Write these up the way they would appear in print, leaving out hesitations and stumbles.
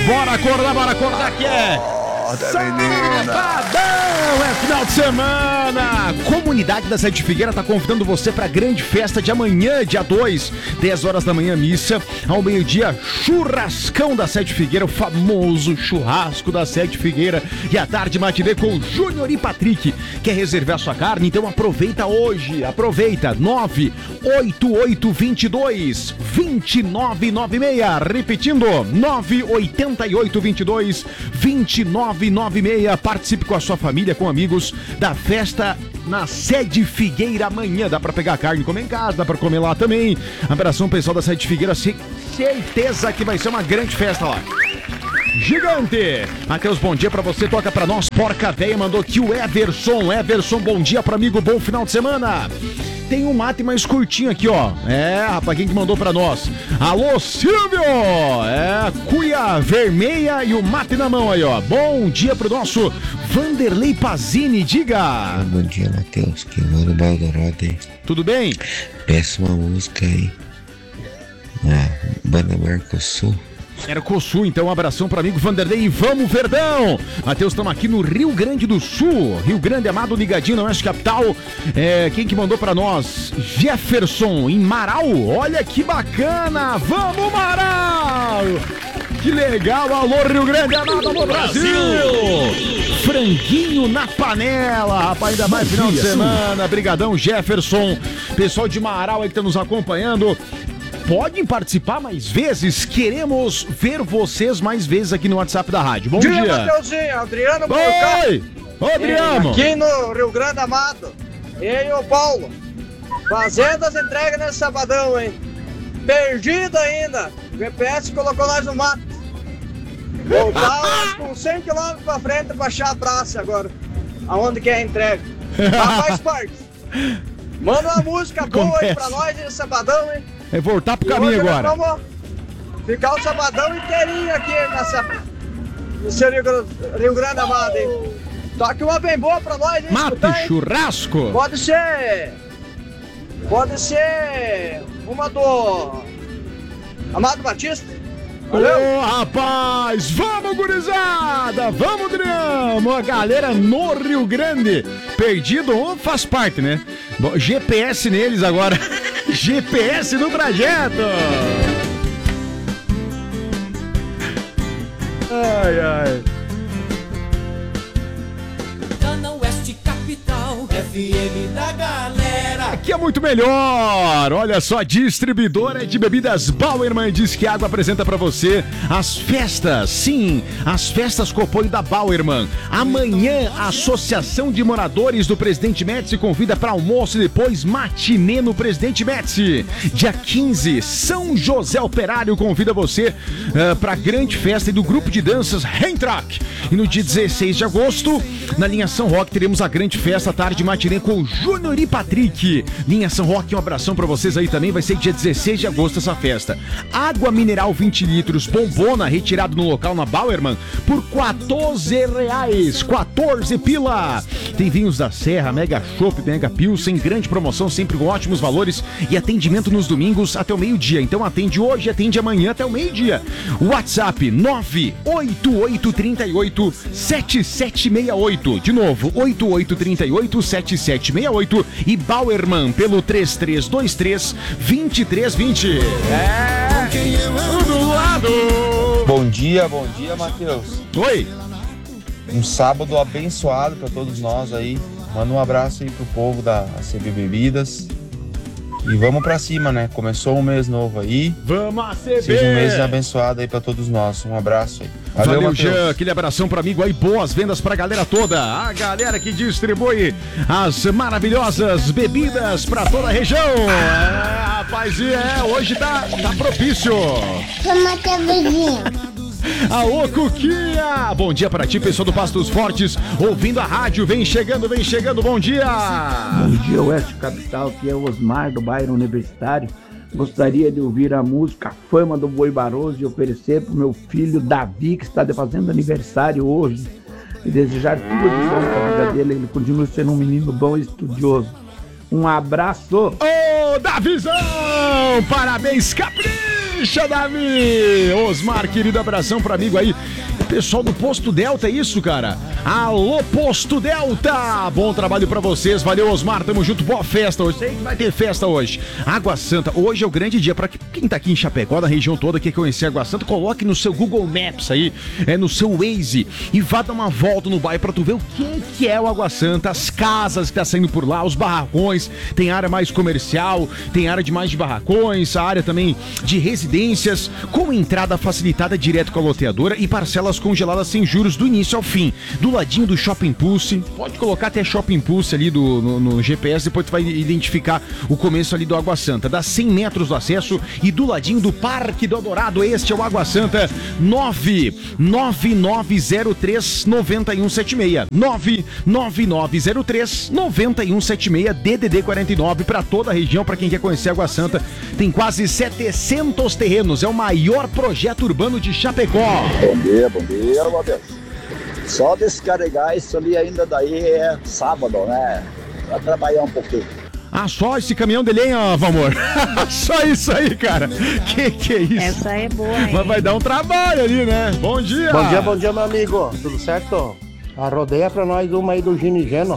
Bora acordar que é sabadão, é final de semana. Comunidade da Sede Figueira tá convidando você pra grande festa de amanhã, dia 2, 10 horas da manhã, missa, ao meio-dia, churrascão da Sede Figueira, o famoso churrasco da Sede Figueira, e à tarde matinê com Júnior e Patrick. Quer reservar sua carne? Então aproveita hoje, aproveita, 98822-2996, repetindo, 98822-2996. Participe com a sua família, com amigos da festa na Sede Figueira amanhã. Dá pra pegar carne e comer em casa, dá pra comer lá também. Abração pessoal da Sede Figueira, certeza que vai ser uma grande festa lá. Gigante! Matheus, bom dia pra você, toca pra nós. Porca Véia mandou aqui o Everson, bom dia pro amigo, bom final de semana. Tem um mate mais curtinho aqui, ó. Rapaz, quem que mandou pra nós? Alô, Silvio! Cuia vermelha e o mate na mão aí, ó. Bom dia pro nosso Vanderlei Pazini, diga! Bom dia, Matheus, que manda Baldorado aí. Tudo bem? Peça uma música aí. Banda Mercosul. Mercosul, então um abração para amigo Vanderlei e vamos Verdão! Matheus, estamos aqui no Rio Grande do Sul, Rio Grande, amado, ligadinho na Oeste Capital. Quem que mandou para nós? Jefferson, em Marau, olha que bacana! Vamos Marau! Que legal, alô Rio Grande, amado, alô Brasil! Franguinho na panela, rapaz, ainda mais final de semana, brigadão Jefferson, pessoal de Marau aí que tá nos acompanhando. Podem participar mais vezes, queremos ver vocês mais vezes aqui no WhatsApp da rádio. Bom dia, Mateuzinho, Adriano. Oi, Adriano. Aqui no Rio Grande Amado, eu e o Paulo, fazendo as entregas nesse sabadão, hein? Perdido ainda, o GPS colocou nós no mato. Voltar com 100 km pra frente pra achar a praça agora, aonde que é a entrega. Mas faz parte. Manda uma música boa aí pra nós nesse sabadão, hein? É voltar pro caminho agora. Vamos ficar o sabadão inteirinho aqui nesse Rio Grande Amado, hein? Toque uma bem boa pra nós, hein? Mate, churrasco. Pode ser uma do Amado Batista. Ô, rapaz, vamos gurizada, vamos Adriano, a galera no Rio Grande, perdido faz parte, né? Bom, GPS neles agora, GPS no trajeto. Ai. Dona Oeste Capital, FM da galera. Aqui é muito melhor. Olha só, distribuidora de bebidas Bauerman diz que a água apresenta pra você as festas. Sim, as festas com apoio da Bauerman. Amanhã, a Associação de Moradores do Presidente Médici convida para almoço e depois matinê no Presidente Médici. Dia 15, São José Operário convida você pra grande festa do grupo de danças Reintrack. E no dia 16 de agosto, na linha São Roque, teremos a grande festa tarde matinê com Júnior e Patrick. Linha São Roque, um abração pra vocês aí também. Vai ser dia 16 de agosto essa festa. Água mineral 20 litros, bombona, retirado no local na Bauerman por R$14. 14 pila. Tem vinhos da Serra, Mega Chopp, Mega Pilsen, grande promoção, sempre com ótimos valores e atendimento nos domingos até o meio-dia. Então atende hoje, atende amanhã até o meio-dia. WhatsApp 988387768. De novo, 88387768 e Bauerman pelo 3323-2320. Tudo lado. Bom dia, Matheus. Oi. Um sábado abençoado para todos nós aí. Manda um abraço aí pro povo da ACB Bebidas. E vamos pra cima, né? Começou um mês novo aí. Vamos, ACB! Seja um mês abençoado aí pra todos nós. Um abraço aí. Valeu, Jean. Aquele abração pra amigo aí. Boas vendas pra galera toda. A galera que distribui as maravilhosas bebidas pra toda a região. Rapaz, hoje tá propício. Vamos ter vizinho. Alô, Cuquinha! Bom dia para ti, pessoal do Pastos Fortes, ouvindo a rádio, vem chegando, bom dia! Bom dia, Oeste Capital, aqui é o Osmar do bairro Universitário. Gostaria de ouvir a música Fama do Boi Barroso e oferecer para o meu filho Davi, que está fazendo aniversário hoje, e desejar tudo de bom para a vida dele, ele continua sendo um menino bom e estudioso. Um abraço! Ô, Davizão! Parabéns, capricha! Deixa, Davi! Osmar, querido, abração pro amigo aí. Pessoal do Posto Delta, é isso, cara? Alô, Posto Delta! Bom trabalho pra vocês, valeu, Osmar, tamo junto, boa festa hoje. Sei que vai ter festa hoje. Água Santa, hoje é o grande dia pra quem tá aqui em Chapecó, na região toda, quer conhecer Água Santa, coloque no seu Google Maps aí, no seu Waze, e vá dar uma volta no bairro pra tu ver o que é o Água Santa, as casas que tá saindo por lá, os barracões, tem área mais comercial, tem área de mais de barracões, a área também de residências, com entrada facilitada direto com a loteadora e parcelas congeladas sem juros do início ao fim. Do ladinho do Shopping Pulse, pode colocar até Shopping Pulse ali no GPS, depois tu vai identificar o começo ali do Água Santa. Dá 100 metros do acesso e do ladinho do Parque do Eldorado, este é o Água Santa, 99903-9176. 99903-9176, DDD 49, para toda a região, para quem quer conhecer Água Santa. Tem quase 700 terrenos, é o maior projeto urbano de Chapecó. Bom dia, Matheus. Só descarregar isso ali ainda daí é sábado, né? Vai trabalhar um pouquinho. Ah, só esse caminhão de lenha, Valmor? Só isso aí, cara. Que é isso? Essa é boa, hein? Mas vai dar um trabalho ali, né? Bom dia. Bom dia, meu amigo. Tudo certo? Rodeia pra nós uma aí do Gino e Geno.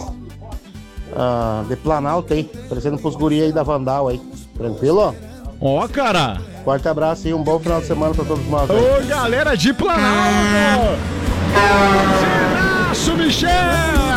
De Planalto aí. Parecendo pros guri aí da Vandal aí. Tranquilo? Ó, cara. Forte abraço e um bom final de semana pra todos nós aí. Ô, galera de Planalto. Abraço, Michel.